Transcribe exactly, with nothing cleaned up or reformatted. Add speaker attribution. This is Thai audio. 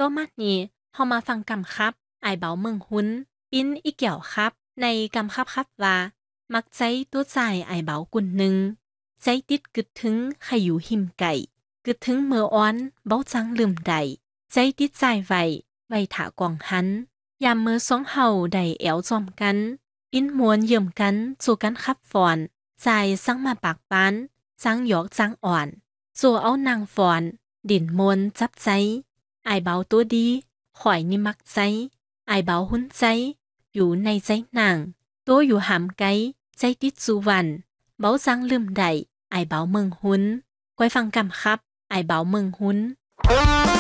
Speaker 1: ต่อมานี้เฮามาฟังกำครับไอายเบาเมืองหุนปิ้นอีเกี่ยวครับในกำครับครับว่ามักใจตัวใจไอายเบากุ่นหนึ่งใจติดกึดถึงใครอยู่หิมไก่กึดถึงเมื่ออ้อนเบ้าจังลืมใดใจติดใจไว้ไว้ถากวางหันยามมือสองเฮาได้แอวจอมกันปิ้นมวนเยิ่มกันสู่กันคับฟอนใจสังมาปากปานจังหยอกจังอ่อนสู่เอานางฟอนดินมนจับใจไอายเบาตัวดีข่อยนี่มักใจไอายเบาหุ้นใจอยู่ในใจนางตัวอยู่หามไกใจติดสุวรรณเบาจังลืมใดไอายเบาเมืองหุนก้อยฟังกำครับไอายเบาเมืองหุน